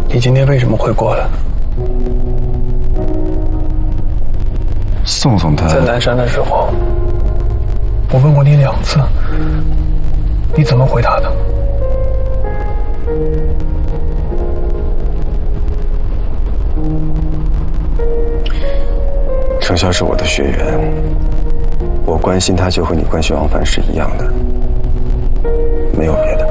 你今天为什么会过来？ 宋总他在南山的时候，我问过你2次，你怎么回答的？ 程潇是我的学员，我关心他就和你关心王凡是一样的，没有别的。